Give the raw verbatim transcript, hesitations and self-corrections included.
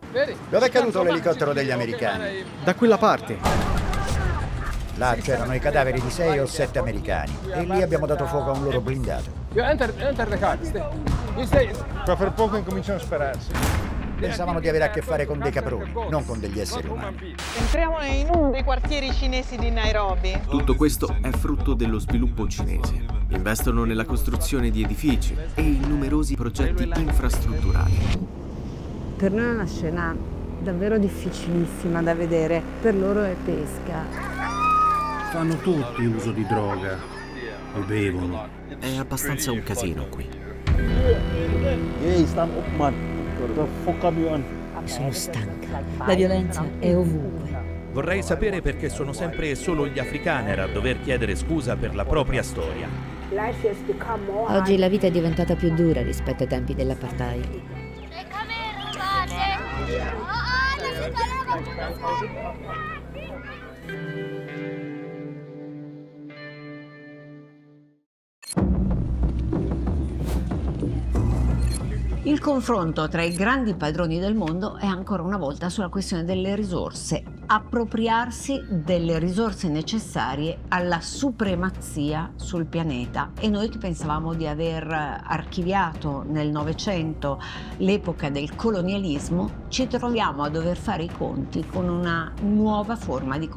Dov'è caduto l'elicottero degli americani? Da quella parte. Là c'erano i cadaveri di sei o sette americani e lì abbiamo dato fuoco a un loro blindato. Qua per poco incominciano a spararsi. Pensavano di avere a che fare con dei caproni, non con degli esseri umani. Entriamo in uno dei quartieri cinesi di Nairobi. Tutto questo è frutto dello sviluppo cinese. Investono nella costruzione di edifici e in numerosi progetti infrastrutturali. Per noi è una scena davvero difficilissima da vedere, per loro è pesca. Fanno tutti uso di droga, o bevono. È abbastanza un casino qui. Sono stanca. La violenza è ovunque. Vorrei sapere perché sono sempre solo gli afrikaner a dover chiedere scusa per la propria storia. Oggi la vita è diventata più dura rispetto ai tempi dell'apartheid. Il confronto tra i grandi padroni del mondo è ancora una volta sulla questione delle risorse, appropriarsi delle risorse necessarie alla supremazia sul pianeta. E noi che pensavamo di aver archiviato nel Novecento l'epoca del colonialismo, ci troviamo a dover fare i conti con una nuova forma di